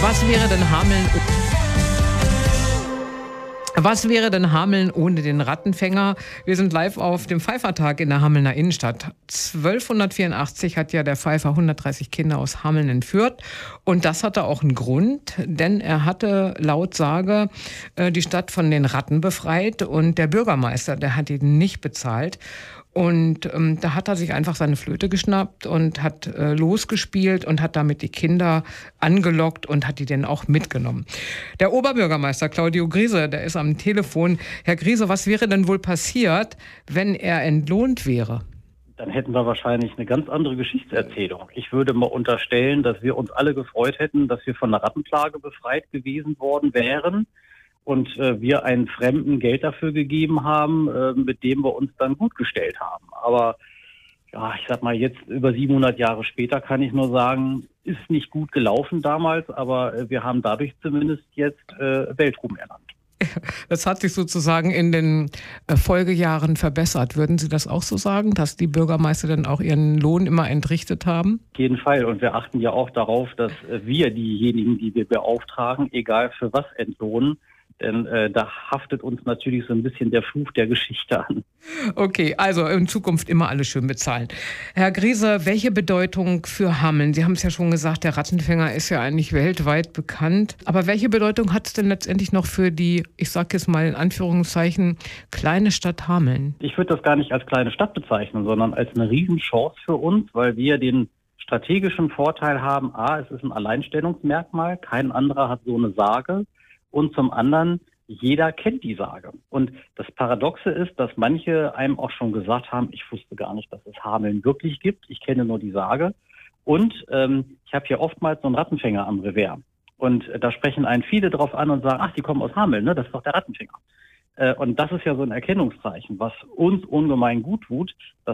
Was wäre denn Hameln ohne den Rattenfänger? Wir sind live auf dem Pfeiffertag in der Hamelner Innenstadt. 1284 hat ja der Pfeiffer 130 Kinder aus Hameln entführt. Und das hatte auch einen Grund, denn er hatte laut Sage die Stadt von den Ratten befreit. Und der Bürgermeister, der hat ihn nicht bezahlt. Und da hat er sich einfach seine Flöte geschnappt und hat losgespielt und hat damit die Kinder angelockt und hat die dann auch mitgenommen. Der Oberbürgermeister Claudio Griese, der ist am Telefon. Herr Griese, was wäre denn wohl passiert, wenn er entlohnt wäre? Dann hätten wir wahrscheinlich eine ganz andere Geschichtserzählung. Ich würde mal unterstellen, dass wir uns alle gefreut hätten, dass wir von der Rattenplage befreit gewesen worden wären. Und wir einen Fremden Geld dafür gegeben haben, mit dem wir uns dann gut gestellt haben. Aber ja, ich sag mal, jetzt über 700 Jahre später kann ich nur sagen, ist nicht gut gelaufen damals, aber wir haben dadurch zumindest jetzt Weltruhm erlangt. Das hat sich sozusagen in den Folgejahren verbessert. Würden Sie das auch so sagen, dass die Bürgermeister dann auch ihren Lohn immer entrichtet haben? Auf jeden Fall. Und wir achten ja auch darauf, dass wir diejenigen, die wir beauftragen, egal für was entlohnen. Denn da haftet uns natürlich so ein bisschen der Fluch der Geschichte an. Okay, also in Zukunft immer alles schön bezahlen. Herr Griese, welche Bedeutung für Hameln? Sie haben es ja schon gesagt, der Rattenfänger ist ja eigentlich weltweit bekannt. Aber welche Bedeutung hat es denn letztendlich noch für die, ich sage jetzt mal in Anführungszeichen, kleine Stadt Hameln? Ich würde das gar nicht als kleine Stadt bezeichnen, sondern als eine Riesenchance für uns, weil wir den strategischen Vorteil haben, es ist ein Alleinstellungsmerkmal, kein anderer hat so eine Sage. Und zum anderen, jeder kennt die Sage. Und das Paradoxe ist, dass manche einem auch schon gesagt haben, ich wusste gar nicht, dass es Hameln wirklich gibt. Ich kenne nur die Sage. Und ich habe hier oftmals so einen Rattenfänger am Revers. Und da sprechen einen viele drauf an und sagen, die kommen aus Hameln, ne? Das ist doch der Rattenfänger. Und das ist ja so ein Erkennungszeichen, was uns ungemein gut tut, dass